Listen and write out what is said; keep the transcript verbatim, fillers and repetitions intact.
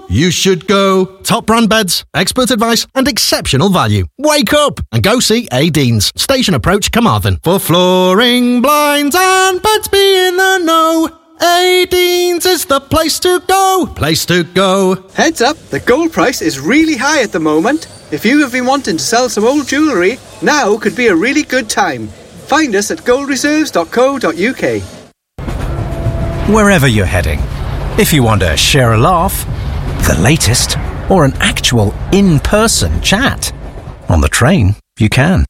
You should go. Top brand beds, expert advice and exceptional value. Wake up and go see A. Deans, Station Approach, Carmarthen. For flooring, blinds and beds, be in the know. A. Deans is the place to go. Place to go. Heads up, the gold price is really high at the moment. If you have been wanting to sell some old jewellery, now could be a really good time. Find us at gold reserves dot co dot uk. Wherever you're heading, if you want to share a laugh, the latest, or an actual in-person chat, on the train you can.